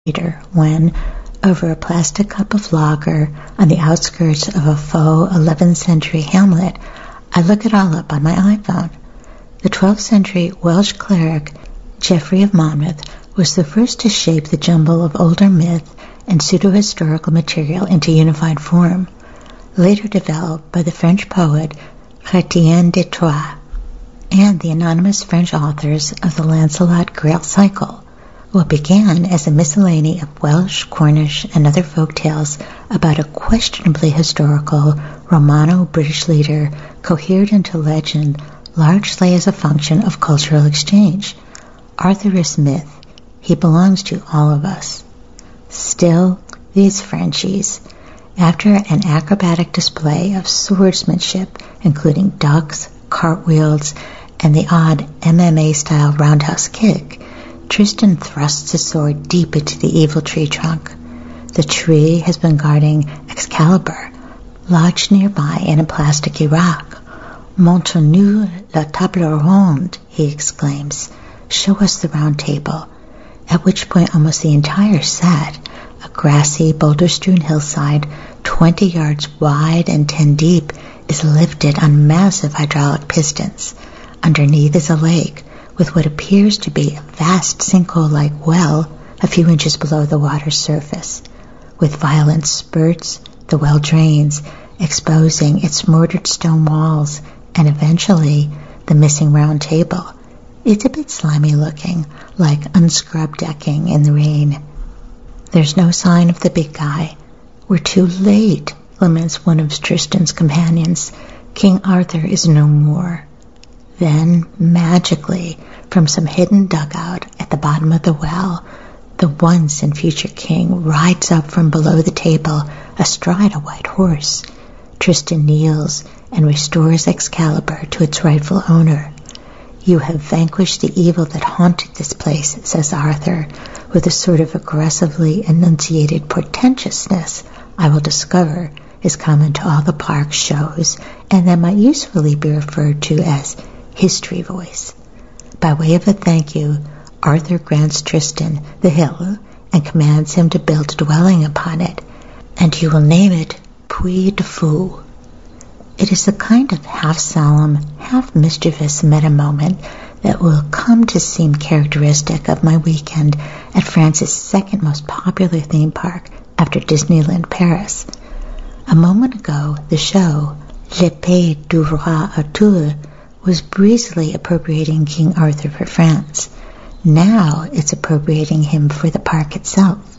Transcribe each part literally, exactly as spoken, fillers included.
later when, over a plastic cup of lager on the outskirts of a faux eleventh century hamlet, I look it all up on my iPhone. The twelfth century Welsh cleric Geoffrey of Monmouth was the first to shape the jumble of older myth and pseudo-historical material into unified form, later developed by the French poet Chrétien de Troyes and the anonymous French authors of the Lancelot Grail cycle. What began as a miscellany of Welsh, Cornish, and other folk tales about a questionably historical Romano-British leader cohered into legend largely as a function of cultural exchange. Arthur is myth. He belongs to all of us. Still, these Frenchies, after an acrobatic display of swordsmanship, including ducks, cartwheels, and the odd M M A-style roundhouse kick, Tristan thrusts his sword deep into the evil tree trunk. The tree has been guarding Excalibur, lodged nearby in a plasticky rock. Montre-nous la table ronde, he exclaims. Show us the round table. At which point almost the entire set, a grassy, boulder-strewn hillside, twenty yards wide and ten deep, is lifted on massive hydraulic pistons. Underneath is a lake, with what appears to be a vast sinkhole-like well a few inches below the water's surface. With violent spurts, the well drains, exposing its mortared stone walls, and eventually the missing round table. It's a bit slimy looking, like unscrubbed decking in the rain. There's no sign of the big guy. We're too late, laments one of Tristan's companions. King Arthur is no more. Then, magically, from some hidden dugout at the bottom of the well, the once and future king rides up from below the table astride a white horse. Tristan kneels and restores Excalibur to its rightful owner. You have vanquished the evil that haunted this place, says Arthur, with a sort of aggressively enunciated portentousness I will discover is common to all the park shows and that might usefully be referred to as history voice. By way of a thank you, Arthur grants Tristan the hill and commands him to build a dwelling upon it, and you will name it Puy de Fou. It is the kind of half-solemn, half-mischievous meta-moment that will come to seem characteristic of my weekend at France's second most popular theme park after Disneyland Paris. A moment ago, the show, L'Épée du Roi Arthur, was breezily appropriating King Arthur for France. Now it's appropriating him for the park itself.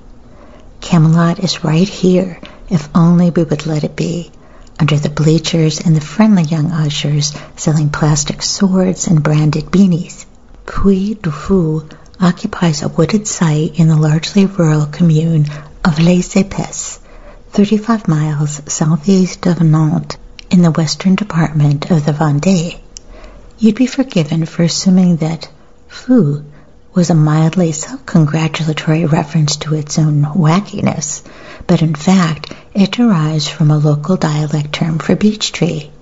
Camelot is right here, if only we would let it be, under the bleachers and the friendly young ushers selling plastic swords and branded beanies. Puy de Fou occupies a wooded site in the largely rural commune of Les Épais, thirty-five miles southeast of Nantes, in the western department of the Vendée. You'd be forgiven for assuming that Fou was a mildly self-congratulatory reference to its own wackiness, but in fact it derives from a local dialect term for beech tree.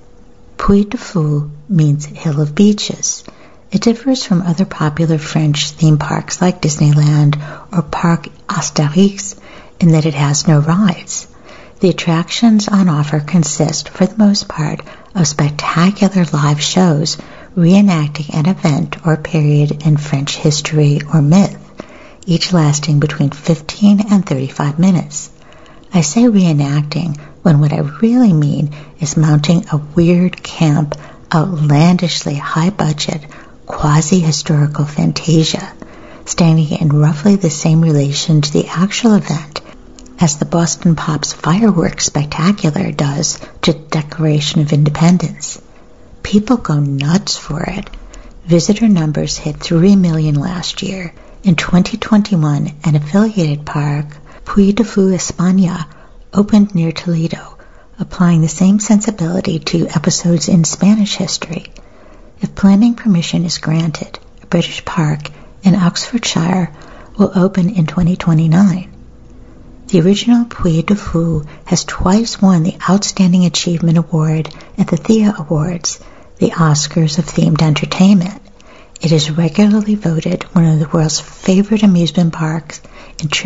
Puy de Fou means hill of beeches. It differs from other popular French theme parks like Disneyland or Parc Astérix in that it has no rides. The attractions on offer consist, for the most part, of spectacular live shows reenacting an event or period in French history or myth, each lasting between fifteen and thirty-five minutes. I say reenacting when what I really mean is mounting a weird camp, outlandishly high-budget, quasi-historical fantasia, standing in roughly the same relation to the actual event as the Boston Pops Fireworks Spectacular does to the Declaration of Independence. People go nuts for it. Visitor numbers hit three million last year. In twenty twenty-one, an affiliated park, Puy de Fou España, opened near Toledo, applying the same sensibility to episodes in Spanish history. If planning permission is granted, a British park in Oxfordshire will open in twenty twenty-nine. The original Puy de Fou has twice won the Outstanding Achievement Award at the Thea Awards, the Oscars of themed entertainment. It is regularly voted one of the world's favorite amusement parks in